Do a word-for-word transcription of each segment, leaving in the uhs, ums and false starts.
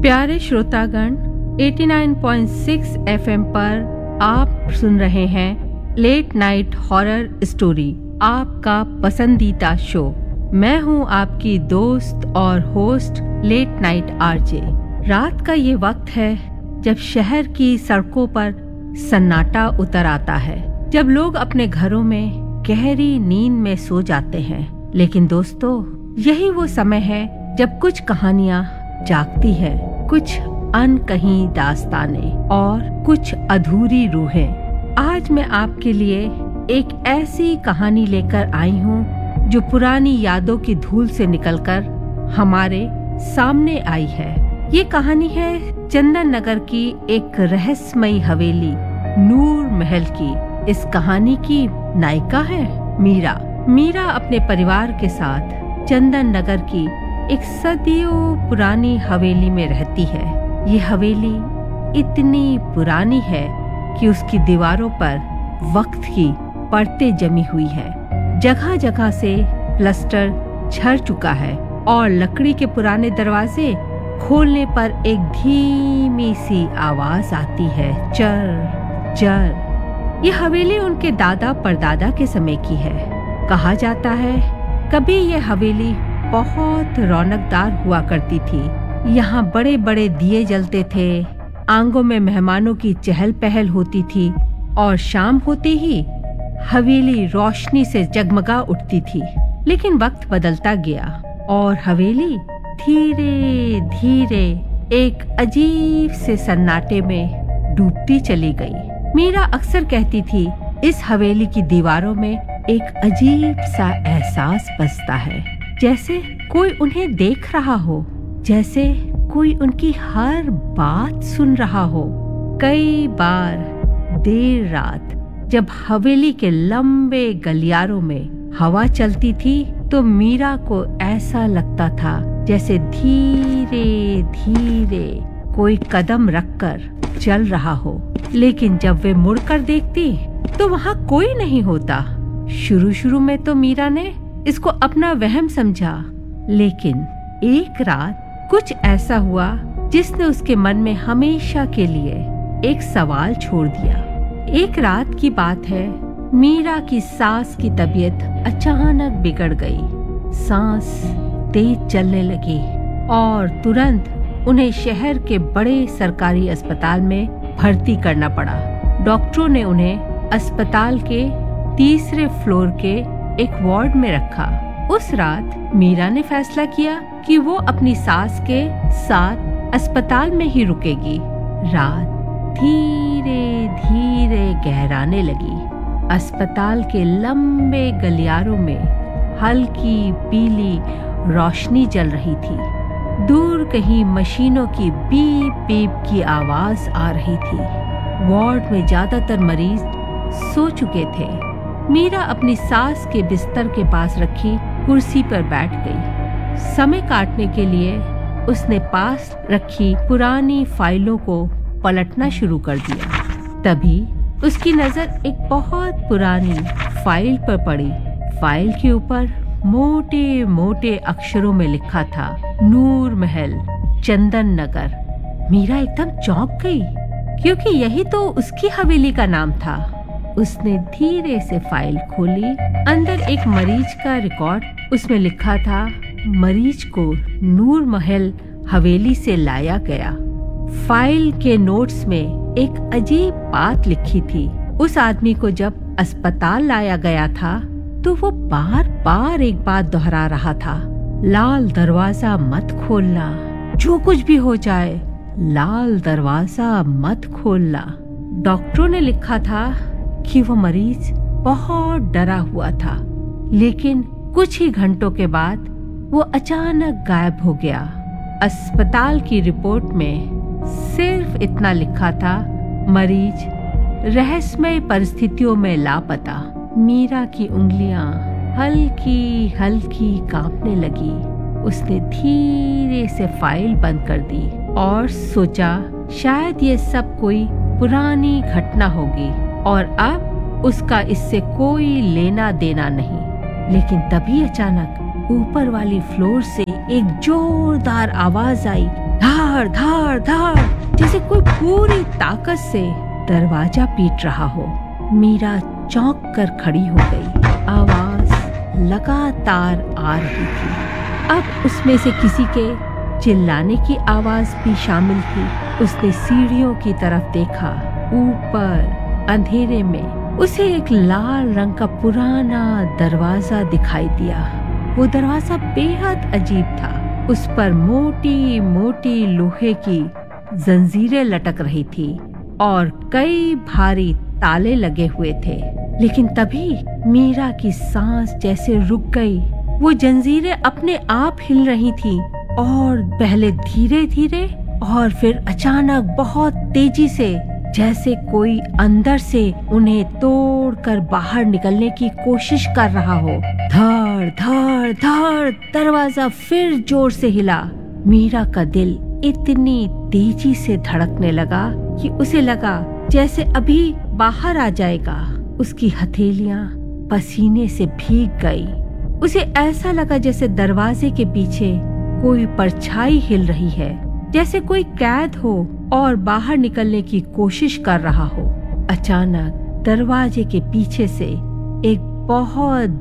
प्यारे श्रोतागण, नवासी पॉइंट छह एफएम पर आप सुन रहे हैं लेट नाइट हॉरर स्टोरी, आपका पसंदीदा शो। मैं हूं आपकी दोस्त और होस्ट लेट नाइट आरजे। रात का ये वक्त है जब शहर की सड़कों पर सन्नाटा उतर आता है, जब लोग अपने घरों में गहरी नींद में सो जाते हैं। लेकिन दोस्तों, यही वो समय है जब कुछ कहानियां जागती है, कुछ अनकही दास्तानें और कुछ अधूरी रूहें। आज मैं आपके लिए एक ऐसी कहानी लेकर आई हूँ जो पुरानी यादों की धूल से निकलकर हमारे सामने आई है। ये कहानी है चंदन नगर की एक रहस्यमयी हवेली नूर महल की। इस कहानी की नायिका है मीरा। मीरा अपने परिवार के साथ चंदन नगर की एक सदियों पुरानी हवेली में रहती है। ये हवेली इतनी पुरानी है कि उसकी दीवारों पर वक्त की परतें जमी हुई है। जगह जगह से प्लास्टर झड़ चुका है और लकड़ी के पुराने दरवाजे खोलने पर एक धीमी सी आवाज आती है, चर चर। ये हवेली उनके दादा परदादा के समय की है। कहा जाता है कभी ये हवेली बहुत रौनकदार हुआ करती थी। यहाँ बड़े बड़े दिए जलते थे, आंगों में मेहमानों की चहल पहल होती थी और शाम होते ही हवेली रोशनी से जगमगा उठती थी। लेकिन वक्त बदलता गया और हवेली धीरे धीरे एक अजीब से सन्नाटे में डूबती चली गई। मीरा अक्सर कहती थी, इस हवेली की दीवारों में एक अजीब सा एहसास बसता है, जैसे कोई उन्हें देख रहा हो, जैसे कोई उनकी हर बात सुन रहा हो। कई बार देर रात जब हवेली के लंबे गलियारों में हवा चलती थी तो मीरा को ऐसा लगता था जैसे धीरे धीरे कोई कदम रखकर चल रहा हो। लेकिन जब वे मुड़कर देखती तो वहाँ कोई नहीं होता। शुरू शुरू में तो मीरा ने इसको अपना वहम समझा, लेकिन एक रात कुछ ऐसा हुआ जिसने उसके मन में हमेशा के लिए एक सवाल छोड़ दिया। एक रात की बात है, मीरा की सास की तबीयत अचानक बिगड़ गई। सांस तेज चलने लगी और तुरंत उन्हें शहर के बड़े सरकारी अस्पताल में भर्ती करना पड़ा। डॉक्टरों ने उन्हें अस्पताल के तीसरे फ्लोर के एक वार्ड में रखा। उस रात मीरा ने फैसला किया कि वो अपनी सास के साथ अस्पताल में ही रुकेगी। रात धीरे धीरे गहराने लगी। अस्पताल के लंबे गलियारों में हल्की पीली रोशनी जल रही थी। दूर कहीं मशीनों की बीप बीप की आवाज आ रही थी। वार्ड में ज्यादातर मरीज सो चुके थे। मीरा अपनी सास के बिस्तर के पास रखी कुर्सी पर बैठ गई। समय काटने के लिए उसने पास रखी पुरानी फाइलों को पलटना शुरू कर दिया। तभी उसकी नजर एक बहुत पुरानी फाइल पर पड़ी। फाइल के ऊपर मोटे मोटे अक्षरों में लिखा था, नूर महल, चंदन नगर। मीरा एकदम चौंक गई, क्योंकि यही तो उसकी हवेली का नाम था। उसने धीरे से फाइल खोली। अंदर एक मरीज का रिकॉर्ड। उसमें लिखा था, मरीज को नूर महल हवेली से लाया गया। फाइल के नोट्स में एक अजीब बात लिखी थी। उस आदमी को जब अस्पताल लाया गया था तो वो बार बार एक बात दोहरा रहा था, लाल दरवाजा मत खोलना, जो कुछ भी हो जाए लाल दरवाजा मत खोलना। डॉक्टरों ने लिखा था कि वो मरीज बहुत डरा हुआ था, लेकिन कुछ ही घंटों के बाद वो अचानक गायब हो गया। अस्पताल की रिपोर्ट में सिर्फ इतना लिखा था, मरीज रहस्यमय परिस्थितियों में लापता। मीरा की उंगलियां हल्की हल्की कांपने लगी। उसने धीरे से फाइल बंद कर दी और सोचा शायद ये सब कोई पुरानी घटना होगी और अब उसका इससे कोई लेना देना नहीं। लेकिन तभी अचानक ऊपर वाली फ्लोर से एक जोरदार आवाज आई, धाड़ धाड़ धाड़, जैसे कोई पूरी ताकत से दरवाजा पीट रहा हो। मीरा चौंक कर खड़ी हो गई। आवाज लगातार आ रही थी। अब उसमें से किसी के चिल्लाने की आवाज भी शामिल थी। उसने सीढ़ियों की तरफ देखा। ऊपर अंधेरे में उसे एक लाल रंग का पुराना दरवाजा दिखाई दिया। वो दरवाजा बेहद अजीब था। उस पर मोटी मोटी लोहे की जंजीरें लटक रही थी और कई भारी ताले लगे हुए थे। लेकिन तभी मीरा की सांस जैसे रुक गई। वो जंजीरें अपने आप हिल रही थी और पहले धीरे धीरे और फिर अचानक बहुत तेजी से, जैसे कोई अंदर से उन्हें तोड़कर बाहर निकलने की कोशिश कर रहा हो। धड़ धड़ धड़ दरवाजा फिर जोर से हिला। मीरा का दिल इतनी तेजी से धड़कने लगा कि उसे लगा जैसे अभी बाहर आ जाएगा। उसकी हथेलियां पसीने से भीग गई। उसे ऐसा लगा जैसे दरवाजे के पीछे कोई परछाई हिल रही है, जैसे कोई कैद हो और बाहर निकलने की कोशिश कर रहा हो। अचानक दरवाजे के पीछे से एक बहुत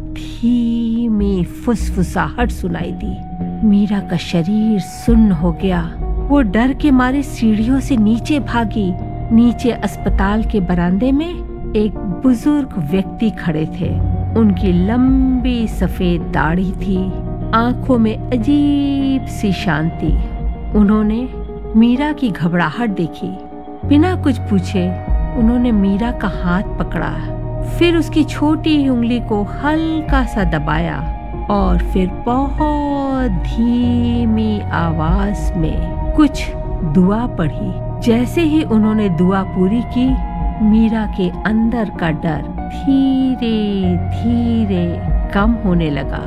धीमी फुसफुसाहट सुनाई दी। मीरा का शरीर सुन्न हो गया। वो डर के मारे सीढ़ियों से नीचे भागी। नीचे अस्पताल के बरामदे में एक बुजुर्ग व्यक्ति खड़े थे। उनकी लंबी सफेद दाढ़ी थी, आंखों में अजीब सी शांति। उन्होंने मीरा की घबराहट देखी। बिना कुछ पूछे उन्होंने मीरा का हाथ पकड़ा, फिर उसकी छोटी उंगली को हल्का सा दबाया और फिर बहुत धीमी आवाज में कुछ दुआ पढ़ी। जैसे ही उन्होंने दुआ पूरी की, मीरा के अंदर का डर धीरे धीरे कम होने लगा।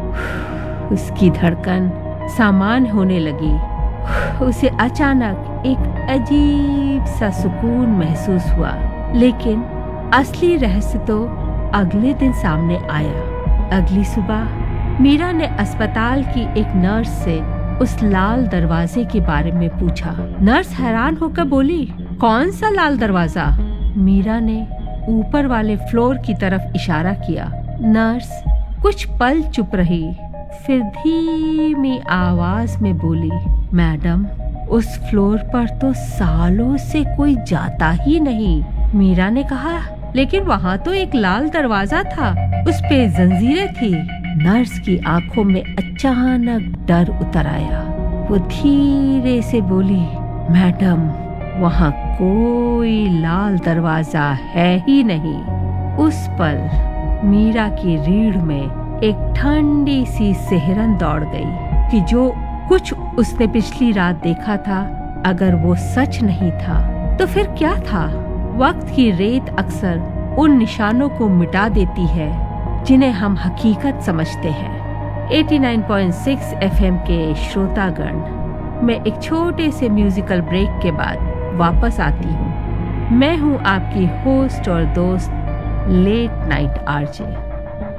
उसकी धड़कन सामान्य होने लगी। उसे अचानक एक अजीब सा सुकून महसूस हुआ। लेकिन असली रहस्य तो अगले दिन सामने आया। अगली सुबह मीरा ने अस्पताल की एक नर्स से उस लाल दरवाजे के बारे में पूछा। नर्स हैरान होकर बोली, कौन सा लाल दरवाजा? मीरा ने ऊपर वाले फ्लोर की तरफ इशारा किया। नर्स कुछ पल चुप रही, फिर धीमी आवाज में बोली, मैडम, उस फ्लोर पर तो सालों से कोई जाता ही नहीं। मीरा ने कहा, लेकिन वहाँ तो एक लाल दरवाजा था, उस पे जंजीरें थी। नर्स की आंखों में अचानक डर उतर आया। वो धीरे से बोली, मैडम, वहाँ कोई लाल दरवाजा है ही नहीं। उस पल मीरा की रीढ़ में एक ठंडी सी सिहरन दौड़ गई कि जो कुछ उसने पिछली रात देखा था, अगर वो सच नहीं था तो फिर क्या था? वक्त की रेत अक्सर उन निशानों को मिटा देती है जिन्हें हम हकीकत समझते हैं। नवासी पॉइंट छह एफएम के श्रोतागण, मैं एक छोटे से म्यूजिकल ब्रेक के बाद वापस आती हूँ। मैं हूँ आपकी होस्ट और दोस्त लेट नाइट आरजे।